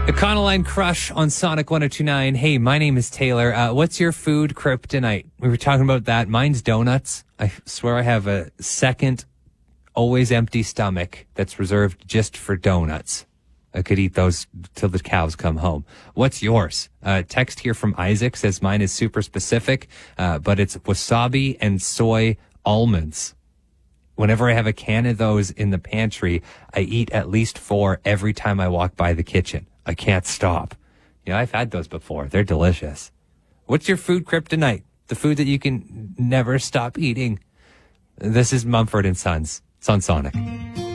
Econoline Crush on Sonic 102.9. Hey, my name is Taylor. What's your food kryptonite? We were talking about that. Mine's donuts. I swear I have a second, always empty stomach that's reserved just for donuts. I could eat those till the cows come home. What's yours? Text here from Isaac says mine is super specific, but it's wasabi and soy almonds. Whenever I have a can of those in the pantry, I eat at least 4 every time I walk by the kitchen. I can't stop. You know, I've had those before. They're delicious. What's your food kryptonite? The food that you can never stop eating. This is Mumford & Sons. It's on Sonic.